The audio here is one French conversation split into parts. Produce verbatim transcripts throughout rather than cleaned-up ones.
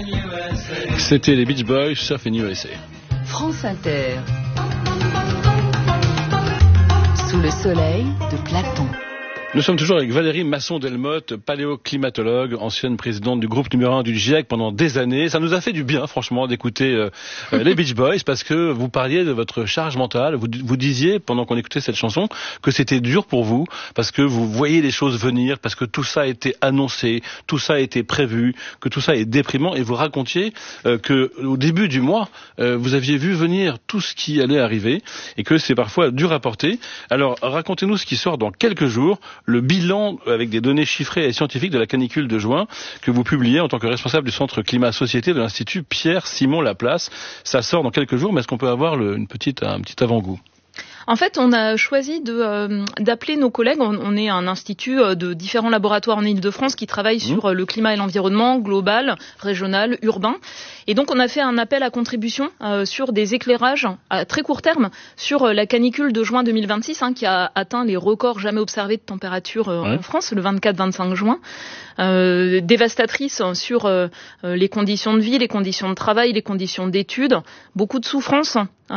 C'était les Beach Boys, Surf in U S A. France Inter. Sous le soleil de Platon. Nous sommes toujours avec Valérie Masson-Delmotte, paléoclimatologue, ancienne présidente du groupe numéro un du GIEC pendant des années. Ça nous a fait du bien, franchement, d'écouter euh, les Beach Boys, parce que vous parliez de votre charge mentale. Vous, vous disiez, pendant qu'on écoutait cette chanson, que c'était dur pour vous, parce que vous voyez les choses venir, parce que tout ça a été annoncé, tout ça a été prévu, que tout ça est déprimant. Et vous racontiez euh, que au début du mois, euh, vous aviez vu venir tout ce qui allait arriver, et que c'est parfois dur à porter. Alors, racontez-nous ce qui sort dans quelques jours, le bilan avec des données chiffrées et scientifiques de la canicule de juin que vous publiez en tant que responsable du Centre Climat Société de l'Institut Pierre-Simon Laplace. Ça sort dans quelques jours, mais est-ce qu'on peut avoir le, une petite, un petit avant-goût ? En fait, on a choisi de, euh, d'appeler nos collègues. On, on est un institut de différents laboratoires en Île-de-France qui travaillent mmh. sur le climat et l'environnement global, régional, urbain. Et donc, on a fait un appel à contribution euh, sur des éclairages à très court terme sur euh, la canicule de juin deux mille vingt-six, hein, qui a atteint les records jamais observés de température euh, ouais. en France, le vingt-quatre vingt-cinq juin. Euh, dévastatrice sur euh, les conditions de vie, les conditions de travail, les conditions d'études. Beaucoup de souffrances,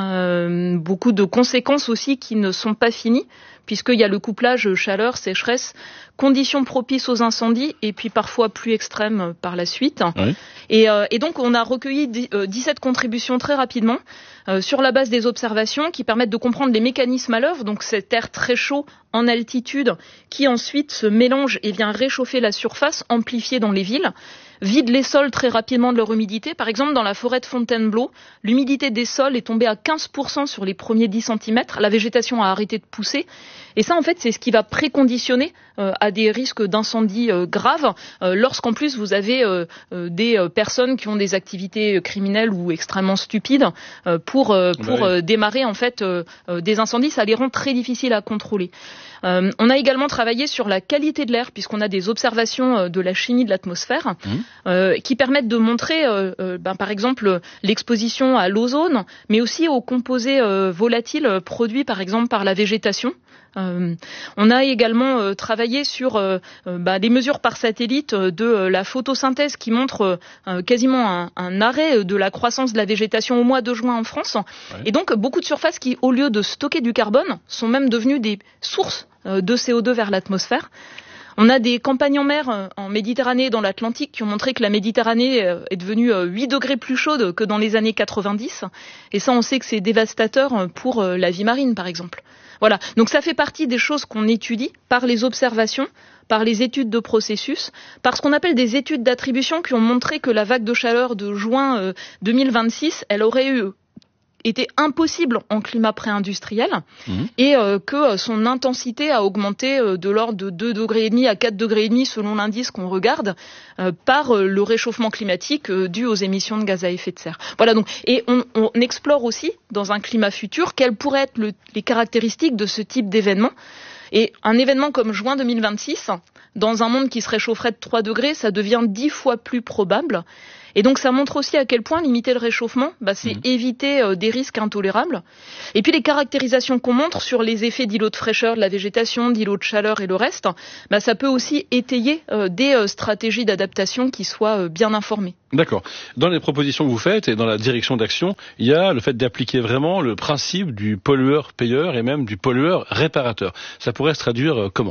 euh, beaucoup de conséquences aussi qui ne sont pas finies, puisqu'il y a le couplage chaleur, sécheresse, conditions propices aux incendies et puis parfois plus extrêmes par la suite. Oui. Et, euh, et donc on a recueilli dix-sept contributions très rapidement euh, sur la base des observations qui permettent de comprendre les mécanismes à l'œuvre, donc cet air très chaud en altitude qui ensuite se mélange et vient réchauffer la surface, amplifiée dans les villes, vide les sols très rapidement de leur humidité. Par exemple, dans la forêt de Fontainebleau, l'humidité des sols est tombée à quinze pour cent sur les premiers dix centimètres. La végétation a arrêté de pousser. Et ça, en fait, c'est ce qui va préconditionner euh, à des risques d'incendie euh, graves, euh, lorsqu'en plus vous avez euh, euh, des euh, personnes qui ont des activités criminelles ou extrêmement stupides euh, pour, euh, pour bah oui. euh, démarrer en fait euh, euh, des incendies. Ça les rend très difficiles à contrôler. Euh, on a également travaillé sur la qualité de l'air, puisqu'on a des observations euh, de la chimie de l'atmosphère mmh. euh, qui permettent de montrer, euh, euh, ben, par exemple, l'exposition à l'ozone, mais aussi aux composés euh, volatiles produits, par exemple, par la végétation. Euh, on a également euh, travaillé sur euh, euh, bah, les mesures par satellite euh, de euh, la photosynthèse qui montre euh, quasiment un, un arrêt de la croissance de la végétation au mois de juin en France. Ouais. Et donc beaucoup de surfaces qui, au lieu de stocker du carbone, sont même devenues des sources euh, de C O deux vers l'atmosphère. On a des campagnes en mer, en Méditerranée et dans l'Atlantique, qui ont montré que la Méditerranée est devenue huit degrés plus chaude que dans les années quatre-vingt-dix. Et ça, on sait que c'est dévastateur pour la vie marine, par exemple. Voilà. Donc ça fait partie des choses qu'on étudie par les observations, par les études de processus, par ce qu'on appelle des études d'attribution qui ont montré que la vague de chaleur de juin deux mille vingt-six, elle aurait eu était impossible en climat pré-industriel mmh. et euh, que son intensité a augmenté euh, de l'ordre de deux degrés et demi à quatre degrés et demi selon l'indice qu'on regarde euh, par euh, le réchauffement climatique euh, dû aux émissions de gaz à effet de serre. Voilà donc et on, on explore aussi dans un climat futur quelles pourraient être le, les caractéristiques de ce type d'événement. Et un événement comme juin deux mille vingt-six, dans un monde qui se réchaufferait de trois degrés, ça devient dix fois plus probable. Et donc ça montre aussi à quel point limiter le réchauffement, bah, c'est mmh. éviter euh, des risques intolérables. Et puis les caractérisations qu'on montre sur les effets d'îlots de fraîcheur de la végétation, d'îlots de chaleur et le reste, bah, ça peut aussi étayer euh, des euh, stratégies d'adaptation qui soient euh, bien informées. D'accord. Dans les propositions que vous faites et dans la direction d'action, il y a le fait d'appliquer vraiment le principe du pollueur-payeur et même du pollueur-réparateur. Ça pourrait se traduire euh, comment ?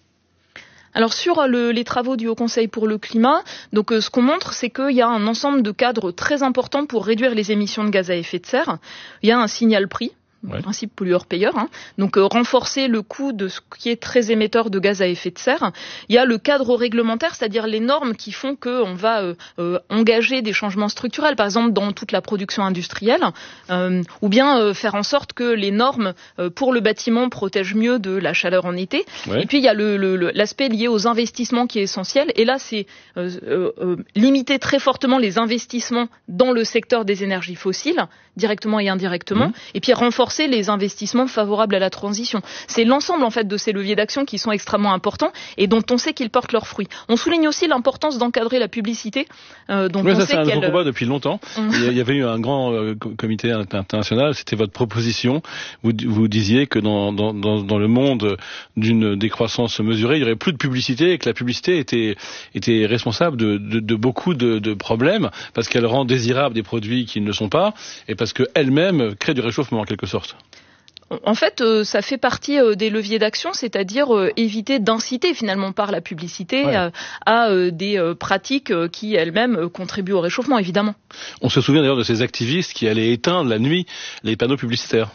Alors sur le, les travaux du Haut Conseil pour le climat, donc euh, ce qu'on montre, c'est qu'il y a un ensemble de cadres très importants pour réduire les émissions de gaz à effet de serre. Il y a un signal prix. Ouais. Principe pollueur-payeur, hein. Donc euh, renforcer le coût de ce qui est très émetteur de gaz à effet de serre. Il y a le cadre réglementaire, c'est-à-dire les normes qui font qu'on va euh, euh, engager des changements structurels, par exemple dans toute la production industrielle, euh, ou bien euh, faire en sorte que les normes euh, pour le bâtiment protègent mieux de la chaleur en été. Ouais. Et puis il y a le, le, le, l'aspect lié aux investissements qui est essentiel. Et là, c'est euh, euh, euh, limiter très fortement les investissements dans le secteur des énergies fossiles, directement et indirectement, mmh. et puis renforcer renforcer les investissements favorables à la transition. C'est l'ensemble en fait de ces leviers d'action qui sont extrêmement importants et dont on sait qu'ils portent leurs fruits. On souligne aussi l'importance d'encadrer la publicité, euh, dont oui, on ça, sait c'est un qu'elle... gros combat depuis longtemps. Il y avait eu un grand euh, comité international, c'était votre proposition. Vous, vous disiez que dans, dans, dans, dans le monde d'une décroissance mesurée, il y aurait plus de publicité et que la publicité était, était responsable de, de, de beaucoup de, de problèmes parce qu'elle rend désirables des produits qui ne le sont pas et parce qu'elle-même crée du réchauffement en quelque sorte. En fait, euh, ça fait partie euh, des leviers d'action, c'est-à-dire euh, éviter d'inciter finalement par la publicité ouais. euh, à euh, des euh, pratiques euh, qui elles-mêmes euh, contribuent au réchauffement, évidemment. On se souvient d'ailleurs de ces activistes qui allaient éteindre la nuit les panneaux publicitaires.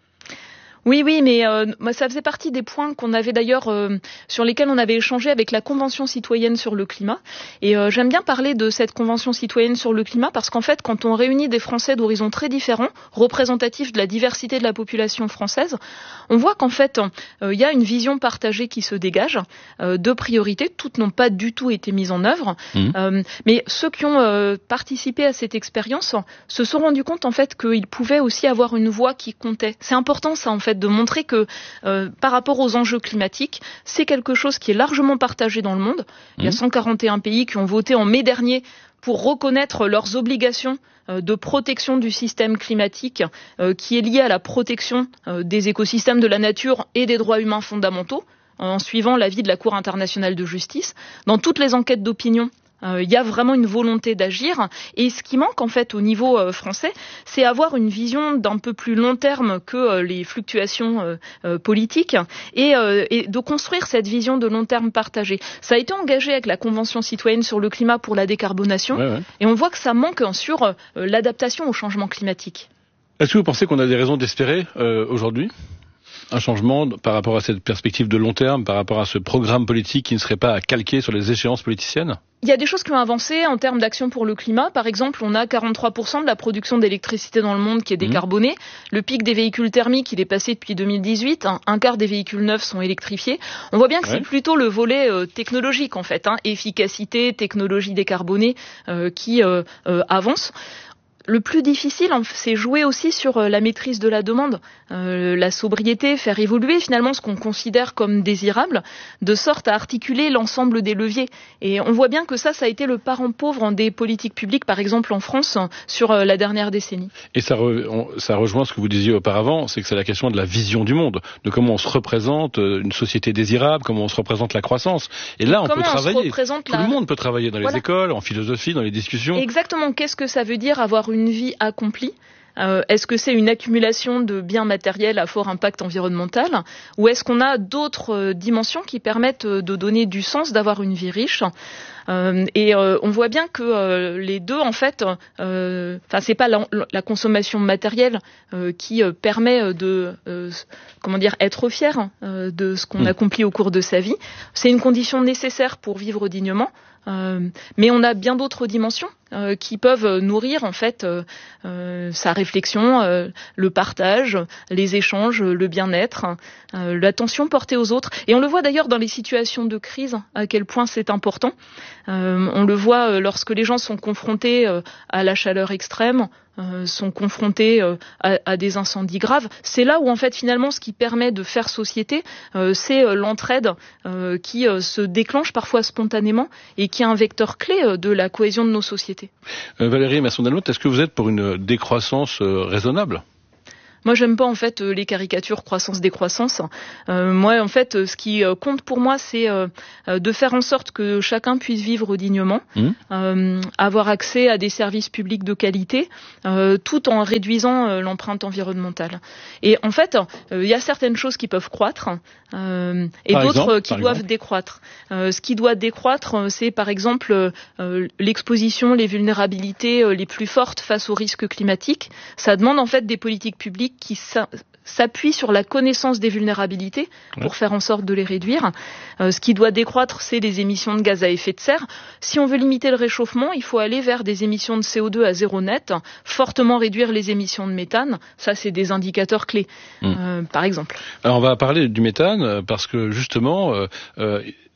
Oui, oui, mais euh, ça faisait partie des points qu'on avait d'ailleurs euh, sur lesquels on avait échangé avec la Convention citoyenne sur le climat. Et euh, j'aime bien parler de cette Convention citoyenne sur le climat parce qu'en fait, quand on réunit des Français d'horizons très différents, représentatifs de la diversité de la population française, on voit qu'en fait, il euh, y a une vision partagée qui se dégage, euh, de priorités. Toutes n'ont pas du tout été mises en œuvre, mmh. euh, mais ceux qui ont euh, participé à cette expérience se sont rendus compte en fait qu'ils pouvaient aussi avoir une voix qui comptait. C'est important ça en fait, de montrer que euh, par rapport aux enjeux climatiques, c'est quelque chose qui est largement partagé dans le monde. Mmh. Il y a cent quarante et un pays qui ont voté en mai dernier pour reconnaître leurs obligations euh, de protection du système climatique euh, qui est liée à la protection euh, des écosystèmes de la nature et des droits humains fondamentaux, en suivant l'avis de la Cour internationale de justice. Dans toutes les enquêtes d'opinion, il euh, y a vraiment une volonté d'agir et ce qui manque en fait au niveau euh, français, c'est avoir une vision d'un peu plus long terme que euh, les fluctuations euh, euh, politiques et, euh, et de construire cette vision de long terme partagée. Ça a été engagé avec la Convention citoyenne sur le climat pour la décarbonation ouais, ouais. et on voit que ça manque sur euh, l'adaptation au changement climatique. Est-ce que vous pensez qu'on a des raisons d'espérer euh, aujourd'hui un changement par rapport à cette perspective de long terme, par rapport à ce programme politique qui ne serait pas à calquer sur les échéances politiciennes ? Il y a des choses qui ont avancé en termes d'action pour le climat. Par exemple, on a quarante-trois pour cent de la production d'électricité dans le monde qui est décarbonée. Mmh. Le pic des véhicules thermiques, il est passé depuis deux mille dix-huit. Un, un quart des véhicules neufs sont électrifiés. On voit bien que ouais. c'est plutôt le volet euh, technologique, en fait, hein, efficacité, technologie décarbonée, euh, qui euh, euh, avance. Le plus difficile, c'est jouer aussi sur la maîtrise de la demande, euh, la sobriété, faire évoluer finalement ce qu'on considère comme désirable, de sorte à articuler l'ensemble des leviers. Et on voit bien que ça, ça a été le parent pauvre des politiques publiques, par exemple en France, sur la dernière décennie. Et ça, re, on, ça rejoint ce que vous disiez auparavant, c'est que c'est la question de la vision du monde, de comment on se représente une société désirable, comment on se représente la croissance. Et là, on comment peut on travailler. Tout la... le monde peut travailler dans les voilà. écoles, en philosophie, dans les discussions. Exactement. Qu'est-ce que ça veut dire avoir une vie accomplie? Euh, est-ce que c'est une accumulation de biens matériels à fort impact environnemental ou est-ce qu'on a d'autres euh, dimensions qui permettent euh, de donner du sens, d'avoir une vie riche? Euh, et euh, on voit bien que euh, les deux, en fait, enfin, euh, c'est pas la, la consommation matérielle euh, qui euh, permet de, euh, comment dire, être fier euh, de ce qu'on mmh. accomplit au cours de sa vie. C'est une condition nécessaire pour vivre dignement. Euh, mais on a bien d'autres dimensions euh, qui peuvent nourrir en fait euh, euh, sa réflexion, euh, le partage, les échanges, le bien-être, euh, l'attention portée aux autres. Et on le voit d'ailleurs dans les situations de crise, à quel point c'est important. Euh, on le voit euh, lorsque les gens sont confrontés euh, à la chaleur extrême, euh, sont confrontés euh, à, à des incendies graves. C'est là où en fait finalement ce qui permet de faire société, euh, c'est euh, l'entraide euh, qui euh, se déclenche parfois spontanément et qui est un vecteur clé euh, de la cohésion de nos sociétés. Euh, Valérie Masson-Delmotte, est-ce que vous êtes pour une décroissance euh, raisonnable ? Moi, j'aime pas en fait les caricatures croissance-décroissance. Euh, moi, en fait, ce qui compte pour moi, c'est euh, de faire en sorte que chacun puisse vivre dignement, mmh. euh, avoir accès à des services publics de qualité, euh, tout en réduisant euh, l'empreinte environnementale. Et en fait, il euh, y a certaines choses qui peuvent croître euh, et par d'autres exemple, qui doivent exemple. décroître. Euh, ce qui doit décroître, c'est par exemple euh, l'exposition, les vulnérabilités euh, les plus fortes face aux risques climatiques. Ça demande en fait des politiques publiques qui s'appuie sur la connaissance des vulnérabilités pour ouais. faire en sorte de les réduire. Euh, ce qui doit décroître, c'est les émissions de gaz à effet de serre. Si on veut limiter le réchauffement, il faut aller vers des émissions de C O deux à zéro net, fortement réduire les émissions de méthane. Ça, c'est des indicateurs clés, mmh. euh, par exemple. Alors, on va parler du méthane parce que justement, euh, euh,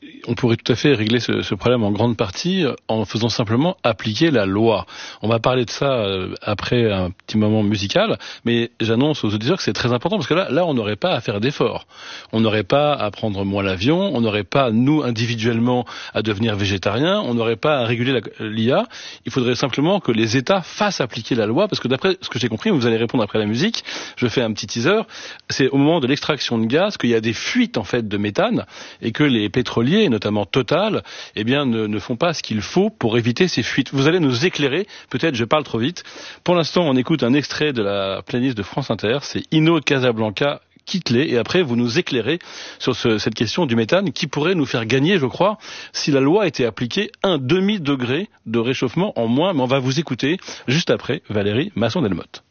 on pourrait tout à fait régler ce, ce problème en grande partie en faisant simplement appliquer la loi. On va parler de ça après un petit moment musical, mais j'annonce aux auditeurs que c'est très important parce que là, là, on n'aurait pas à faire d'efforts. On n'aurait pas à prendre moins l'avion, on n'aurait pas, nous, individuellement, à devenir végétariens, on n'aurait pas à réguler l'I A. Il faudrait simplement que les États fassent appliquer la loi, parce que d'après ce que j'ai compris, vous allez répondre après la musique, je fais un petit teaser, c'est au moment de l'extraction de gaz qu'il y a des fuites, en fait, de méthane, et que les pétroliers, notamment Total, eh bien, ne, ne font pas ce qu'il faut pour éviter ces fuites. Vous allez nous éclairer, peut-être je parle trop vite. Pour l'instant, on écoute un extrait de la playlist de France Inter, c'est Inno de Casablanca, Quitte-les, et après vous nous éclairez sur ce, cette question du méthane qui pourrait nous faire gagner, je crois, si la loi était appliquée, un demi-degré de réchauffement en moins. Mais on va vous écouter juste après Valérie Masson-Delmotte.